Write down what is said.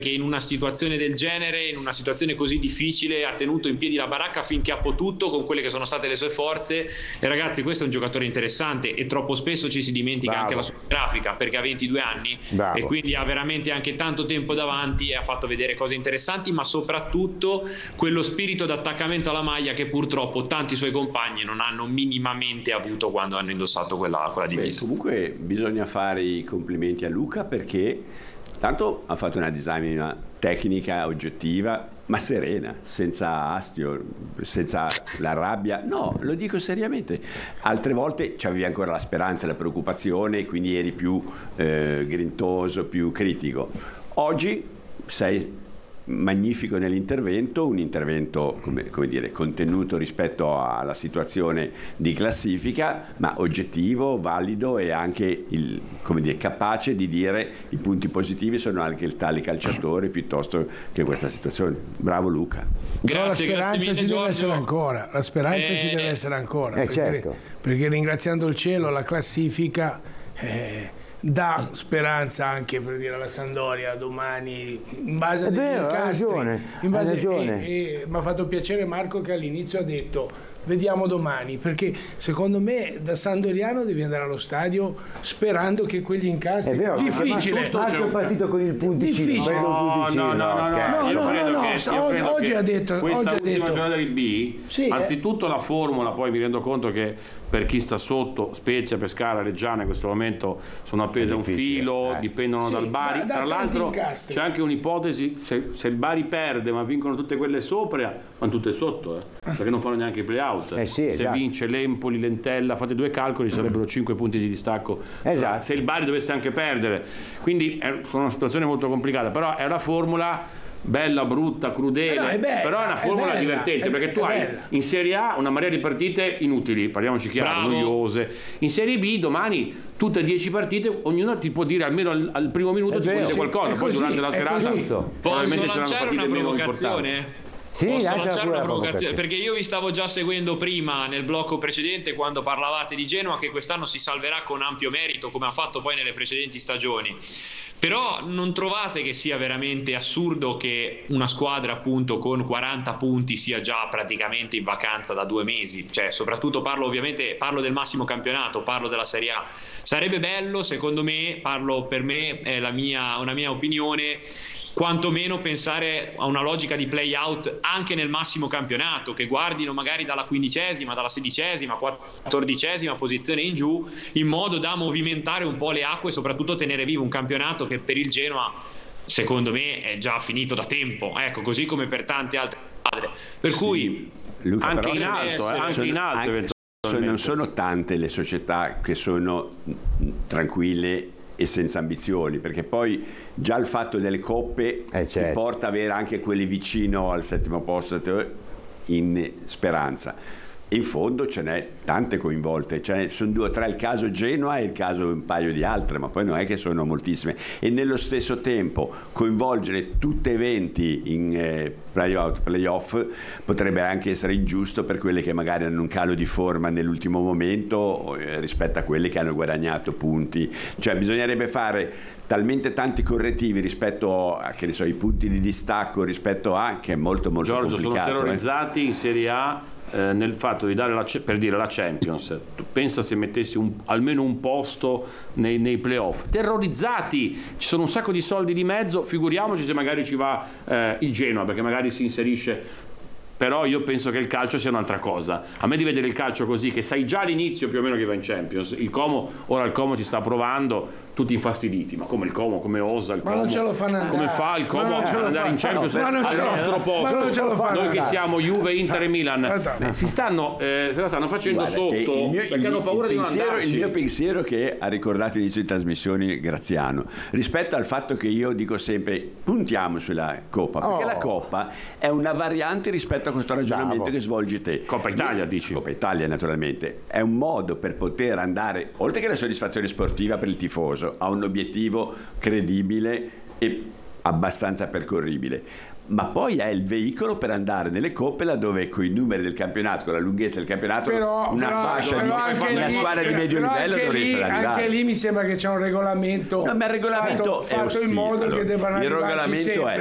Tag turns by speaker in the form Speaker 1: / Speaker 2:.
Speaker 1: che in una situazione del genere, in una situazione così difficile, ha tenuto in piedi la baracca finché ha potuto con quelle che sono state le sue forze. E ragazzi, questo è un giocatore interessante e troppo spesso ci si dimentica anche la sua grafica, perché ha 22 anni e quindi ha veramente anche tanto tempo davanti e ha fatto vedere cose interessanti, ma soprattutto quello spirito d'attaccamento alla maglia che purtroppo tanti suoi compagni non hanno minimamente avuto quando hanno indossato quella divisa.
Speaker 2: Comunque bisogna fare i complimenti a Luca, perché tanto ha fatto una disamina tecnica oggettiva ma serena, senza astio, senza la rabbia. No, lo dico seriamente. Altre volte c'avevi ancora la speranza, la preoccupazione, quindi eri più grintoso, più critico. Oggi sei magnifico nell'intervento, un intervento come dire contenuto rispetto alla situazione di classifica, ma oggettivo, valido e anche capace di dire i punti positivi sono anche il tale calciatore piuttosto che questa situazione. Bravo Luca.
Speaker 3: Grazie, la speranza ci deve essere ancora,
Speaker 4: certo.
Speaker 3: perché ringraziando il cielo la classifica dà speranza anche, per dire, alla Sampdoria domani, in base agli incastri. Mi ha fatto piacere Marco che all'inizio ha detto vediamo domani, perché secondo me da sandoriano devi andare allo stadio sperando che quegli incastri difficile.
Speaker 4: Marco è partito con il punticino.
Speaker 3: Oggi ha detto
Speaker 5: questa ultima giornata di B, anzitutto la formula, poi mi rendo conto che per chi sta sotto, Spezia, Pescara, Reggiana in questo momento sono appese a un filo, dipendono dal Bari. Tra l'altro c'è anche un'ipotesi, se il Bari perde ma vincono tutte quelle sopra, vanno tutte sotto, perché non fanno neanche i play-out. Se vince l'Empoli, l'Entella, fate due calcoli, sarebbero 5 punti di distacco. Se il Bari dovesse anche perdere. Quindi è una situazione molto complicata, però è una formula bella, brutta, crudele, però è una formula divertente, perché tu hai in Serie A una marea di partite inutili, parliamoci chiaro, noiose. In Serie B domani tutte 10 partite, ognuno ti può dire almeno al primo minuto ti può dire qualcosa, poi durante la serata probabilmente
Speaker 1: posso lanciare una provocazione? Posso lanciare una provocazione? Perché io vi stavo già seguendo prima nel blocco precedente quando parlavate di Genoa, che quest'anno si salverà con ampio merito come ha fatto poi nelle precedenti stagioni. Però non trovate che sia veramente assurdo che una squadra appunto con 40 punti sia già praticamente in vacanza da 2 mesi? Cioè, soprattutto parlo del massimo campionato, parlo della Serie A. Sarebbe bello, secondo me, parlo per me, è una mia opinione, quantomeno pensare a una logica di play out anche nel massimo campionato, che guardino magari dalla 15ª, dalla 16ª, 14ª posizione in giù, in modo da movimentare un po' le acque e soprattutto tenere vivo un campionato che per il Genoa secondo me è già finito da tempo, ecco, così come per tante altre squadre, per cui
Speaker 2: Luca,
Speaker 5: anche in alto
Speaker 2: non sono tante le società che sono tranquille e senza ambizioni, perché poi già il fatto delle coppe ti porta ad avere anche quelli vicino al 7° posto in speranza. In fondo ce n'è tante coinvolte, sono 2 o 3 il caso Genoa e il caso un paio di altre, ma poi non è che sono moltissime, e nello stesso tempo coinvolgere tutte eventi in playoff potrebbe anche essere ingiusto per quelle che magari hanno un calo di forma nell'ultimo momento rispetto a quelli che hanno guadagnato punti. Cioè bisognerebbe fare talmente tanti correttivi rispetto a, che ne so, i punti di distacco rispetto a, che è molto complicato.
Speaker 5: Sono terrorizzati in Serie A nel fatto di dare per dire la Champions. Tu pensa se mettessi almeno un posto nei playoff, terrorizzati, ci sono un sacco di soldi di mezzo, figuriamoci se magari ci va il Genoa, perché magari si inserisce. Però io penso che il calcio sia un'altra cosa. A me di vedere il calcio così, che sai già all'inizio più o meno che va in Champions. Il Como ci sta provando, tutti infastiditi. Ma come il Como, come osa il Como?
Speaker 3: Ma non ce lo fanno andare.
Speaker 5: Come fa il Como ad andare in Champions al nostro posto? Noi che siamo Juve, Inter e Milan se la stanno facendo sotto perché hanno paura di non andarci.
Speaker 2: Il mio pensiero che ha ricordato all'inizio di trasmissioni Graziano, rispetto al fatto che io dico sempre puntiamo sulla Coppa, perché la Coppa è una variante rispetto a questo ragionamento che svolgi te.
Speaker 5: Coppa Italia dici?
Speaker 2: Coppa Italia naturalmente è un modo per poter andare oltre che la soddisfazione sportiva per il tifoso a un obiettivo credibile e abbastanza percorribile, ma poi è il veicolo per andare nelle coppe laddove con i numeri del campionato, con la lunghezza del campionato, una squadra di medio livello non riesce ad arrivare.
Speaker 3: Anche lì mi sembra che c'è un regolamento,
Speaker 2: no, ma il regolamento
Speaker 3: fatto in modo che debbano arrivarci sempre.
Speaker 2: È